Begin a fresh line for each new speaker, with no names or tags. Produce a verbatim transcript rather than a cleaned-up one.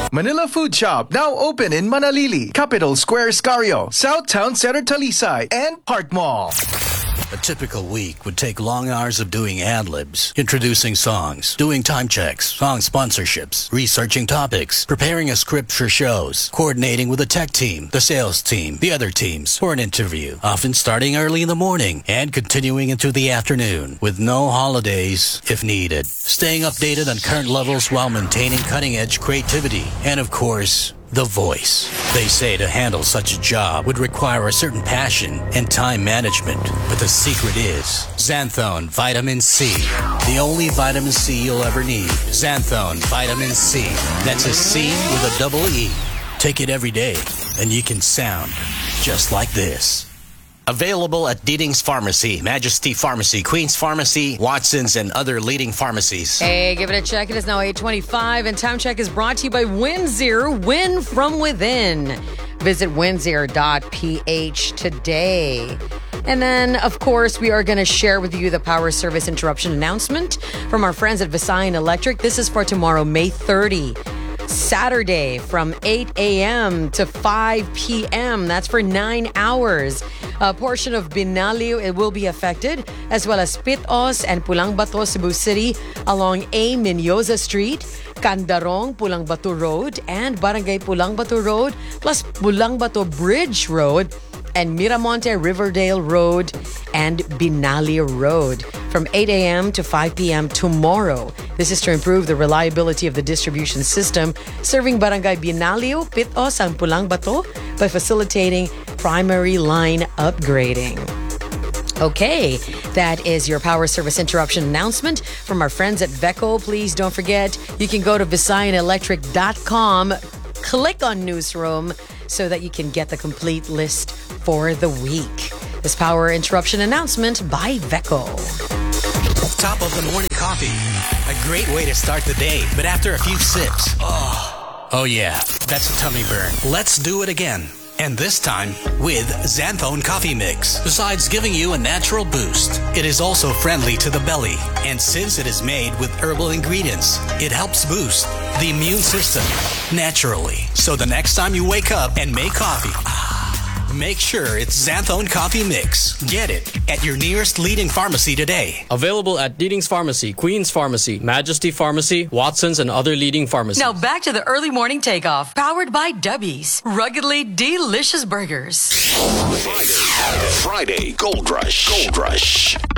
Manila Food Shop, now open in Manalili, Capital Square, Scario, South Town Center, Talisay, and Park Mall.
A typical week would take long hours of doing ad-libs, introducing songs, doing time checks, song sponsorships, researching topics, preparing a script for shows, coordinating with the tech team, the sales team, the other teams for an interview, often starting early in the morning and continuing into the afternoon, with no holidays if needed. Staying updated on current levels while maintaining cutting-edge creativity, and of course, the voice. They say to handle such a job would require a certain passion and time management. But the secret is Xanthone Vitamin C. The only vitamin C you'll ever need. Xanthone Vitamin C. That's a C with a double E. Take it every day and you can sound just like this. Available at Diding's Pharmacy, Majesty Pharmacy, Queen's Pharmacy, Watson's, and other leading pharmacies.
Hey, give it a check. It is now eight twenty-five, and Time Check is brought to you by Windsor. Win from within. Visit windsor dot p h today. And then, of course, we are going to share with you the power service interruption announcement from our friends at Visayan Electric. This is for tomorrow, May thirtieth. Saturday from eight a.m. to five p.m. That's for nine hours. A portion of Binalio, it will be affected, as well as Pitos and Pulang Bato, Cebu City, along A. Minyoza Street, Candarong, Pulang Bato Road, and Barangay Pulang Bato Road, plus Pulang Bato Bridge Road, and Miramonte Riverdale Road, and Binalio Road from eight a.m. to five p.m. tomorrow. This is to improve the reliability of the distribution system serving Barangay Binalio, Pitos, and Pulang Bato by facilitating primary line upgrading. Okay, that is your power service interruption announcement from our friends at Veco. Please don't forget, you can go to visayan electric dot com, click on Newsroom, so that you can get the complete list for the week. This power interruption announcement by Veco.
Top of the morning coffee. A great way to start the day, but after a few sips, oh, oh yeah, that's a tummy burn. Let's do it again. And this time with Xanthone Coffee Mix. Besides giving you a natural boost, it is also friendly to the belly. And since it is made with herbal ingredients, it helps boost the immune system naturally. So the next time you wake up and make coffee, make sure it's Xanthone Coffee Mix. Get it at your nearest leading pharmacy today.
Available at Diding's Pharmacy, Queen's Pharmacy, Majesty Pharmacy, Watson's, and other leading pharmacies.
Now back to the early morning takeoff, powered by Dubby's. Ruggedly delicious burgers.
Friday, Friday Gold Rush. Gold Rush.